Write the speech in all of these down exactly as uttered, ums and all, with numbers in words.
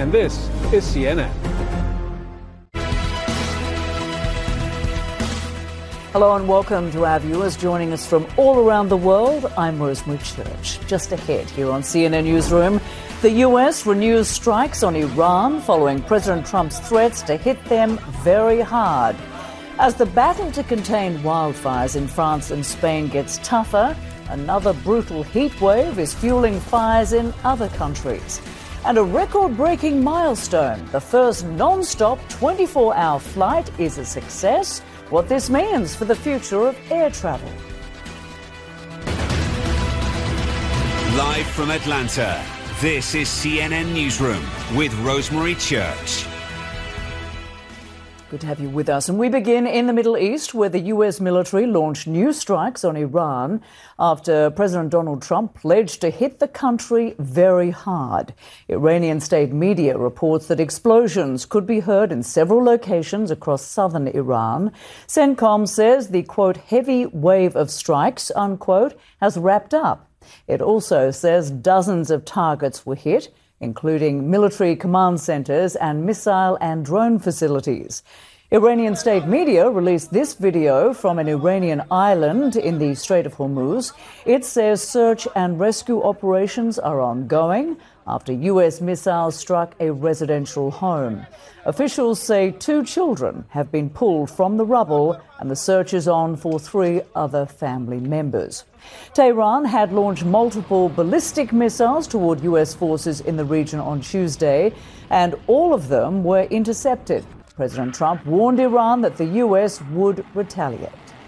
and this is C N N. Hello and welcome to our viewers joining us from all around the world. I'm Rosemary Church. Just ahead here on C N N Newsroom, the U S renews strikes on Iran following President Trump's threats to hit them very hard. As the battle to contain wildfires in France and Spain gets tougher, another brutal heat wave is fueling fires in other countries. And a record-breaking milestone, the first non-stop twenty-four hour flight is a success. What this means for the future of air travel. Live from Atlanta, this is C N N Newsroom with Rosemary Church. Good to have you with us. And we begin in the Middle East, where the U S military launched new strikes on Iran after President Donald Trump pledged to hit the country very hard. Iranian state media reports that explosions could be heard in several locations across southern Iran. CENTCOM says the, quote, heavy wave of strikes, unquote, has wrapped up. It also says dozens of targets were hit, including military command centres and missile and drone facilities. Iranian state media released this video from an Iranian island in the Strait of Hormuz. It says search and rescue operations are ongoing after U S missiles struck a residential home. Officials say two children have been pulled from the rubble and the search is on for three other family members. Tehran had launched multiple ballistic missiles toward U S forces in the region on Tuesday, and all of them were intercepted. President Trump warned Iran that the U S would retaliate.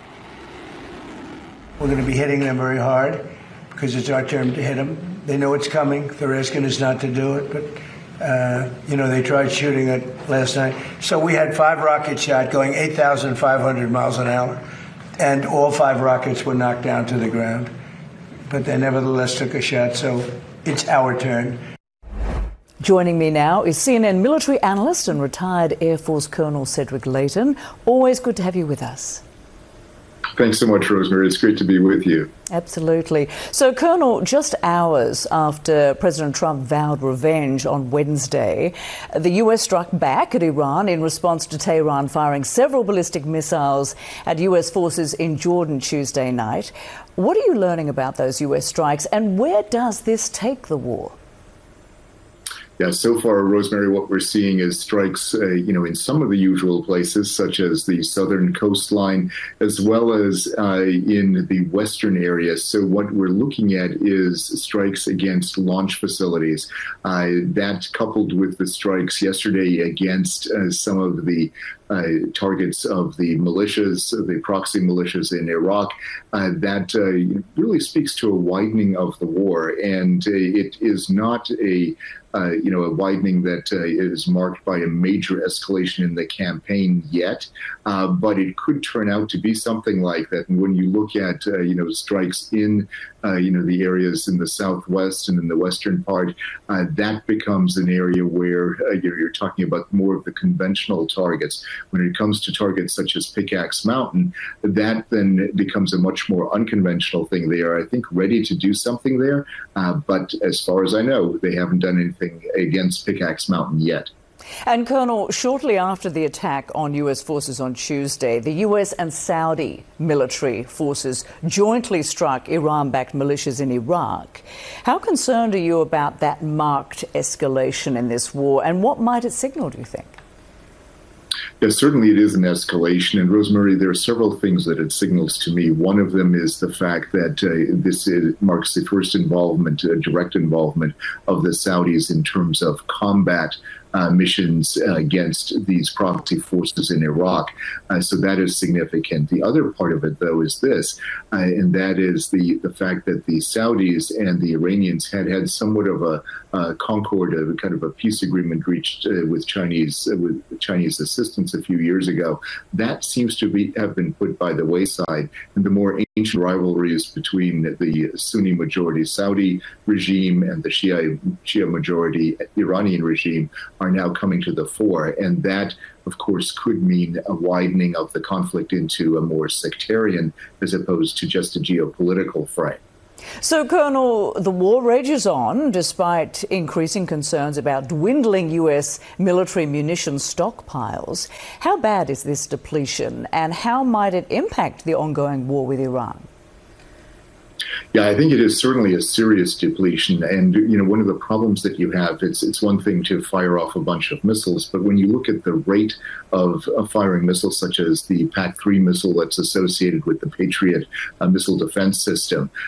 We're going to be hitting them very hard because it's our turn to hit them. They know it's coming. They're asking us not to do it, but, uh, you know, they tried shooting it last night. So we had five rockets shot going eight thousand five hundred miles an hour, and all five rockets were knocked down to the ground. But they nevertheless took a shot, so it's our turn. Joining me now is C N N military analyst and retired Air Force Colonel Cedric Leighton. Always good to have you with us. Thanks so much, Rosemary. It's great to be with you. Absolutely. So, Colonel, just hours after President Trump vowed revenge on Wednesday, the U S struck back at Iran in response to Tehran firing several ballistic missiles at U S forces in Jordan Tuesday night. What are you learning about those U S strikes, and where does this take the war? Yeah, so far, Rosemary, what we're seeing is strikes, uh, you know, in some of the usual places, such as the southern coastline, as well as uh, in the western areas. So what we're looking at is strikes against launch facilities. Uh, that coupled with the strikes yesterday against uh, some of the Uh, targets of the militias, the proxy militias in Iraq, uh, that uh, really speaks to a widening of the war. And uh, it is not a, uh, you know, a widening that uh, is marked by a major escalation in the campaign yet, uh, but it could turn out to be something like that. And when you look at, uh, you know, strikes in, uh, you know, the areas in the southwest and in the western part, uh, that becomes an area where uh, you're, you're talking about more of the conventional targets. When it comes to targets such as Pickaxe Mountain, that then becomes a much more unconventional thing. They are, I think, ready to do something there, uh, but as far as I know, they haven't done anything against Pickaxe Mountain yet. And Colonel, shortly after the attack on U S forces on Tuesday, the U S and Saudi military forces jointly struck Iran-backed militias in Iraq. How concerned are you about that marked escalation in this war, and what might it signal, do you think? Yeah, certainly it is an escalation. And Rosemary, there are several things that it signals to me. One of them is the fact that uh, this is, marks the first involvement, uh, direct involvement of the Saudis in terms of combat Uh, missions uh, against these proxy forces in Iraq. Uh, so that is significant. The other part of it, though, is this, uh, and that is the, the fact that the Saudis and the Iranians had had somewhat of a uh, concord, a kind of a peace agreement reached uh, with Chinese uh, with Chinese assistance a few years ago. That seems to be have been put by the wayside, and the more ancient rivalries between the Sunni majority Saudi regime and the Shia Shia majority Iranian regime are now coming to the fore, and that, of course, could mean a widening of the conflict into a more sectarian as opposed to just a geopolitical fray. So, Colonel, the war rages on despite increasing concerns about dwindling U S military munitions stockpiles. How bad is this depletion, and how might it impact the ongoing war with Iran? Yeah, I think it is certainly a serious depletion. And, you know, one of the problems that you have, it's it's one thing to fire off a bunch of missiles, but when you look at the rate of, of firing missiles, such as the PAC three missile that's associated with the Patriot uh, missile defense system,